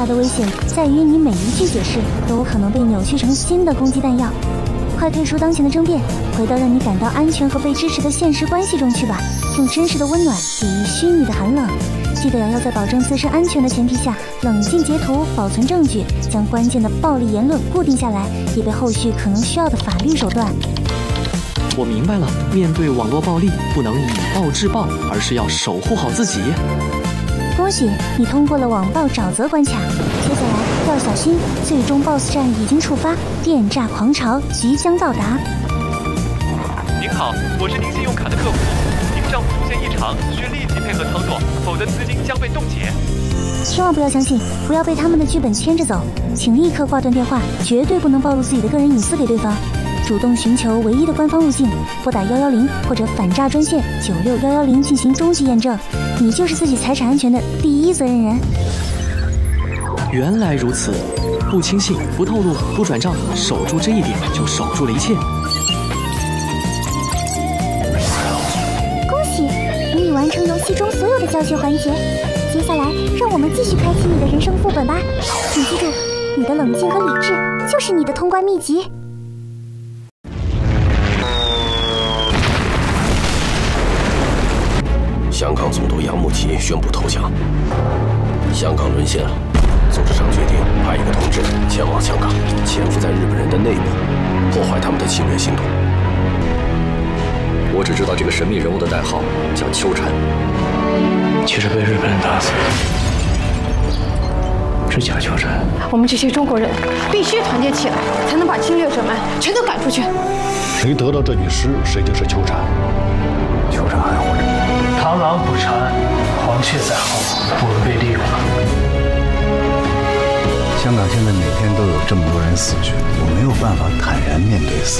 它的危险在于你每一句解释都有可能被扭曲成新的攻击弹药。快退出当前的争辩，回到让你感到安全和被支持的现实关系中去吧。用真实的温暖抵御虚拟的寒冷。记得要在保证自身安全的前提下，冷静截图、保存证据，将关键的暴力言论固定下来，以备后续可能需要的法律手段。 我明白了，面对网络暴力，不能以暴制暴，而是要守护好自己。 恭喜你通过了网暴沼泽关卡，接下来要小心，最终 BOSS 战已经触发，电诈狂潮即将到达。 您好，我是您信用卡的客服，您账户出现异常，需立即配合操作，否则资金将被冻结。 千万不要相信，不要被他们的剧本牵着走，请立刻挂断电话，绝对不能暴露自己的个人隐私给对方。主动寻求唯一的官方路径，拨打110或者反诈专线96110进行终极验证，你就是自己财产安全的第一责任人。 原来如此，不轻信，不透露，不转账，守住这一点就守住了一切。 恭喜，你已完成游戏中所有的教学环节，接下来让我们继续开启你的人生副本吧。请记住，你的冷静和理智就是你的通关秘籍。 香港总督杨慕琦宣布投降，香港沦陷了。组织上决定派一个同志前往香港，潜伏在日本人的内部，破坏他们的侵略行动。 我只知道这个神秘人物的代号叫秋蝉， 其实被日本人打死的是假秋蝉。 我们这些中国人必须团结起来，才能把侵略者们全都赶出去。 谁得到这女尸，谁就是秋蝉。 秋蝉还活着。螳螂捕蝉，黄雀在后，我们被利用了。 香港现在每天都有这么多人死去，我没有办法坦然面对死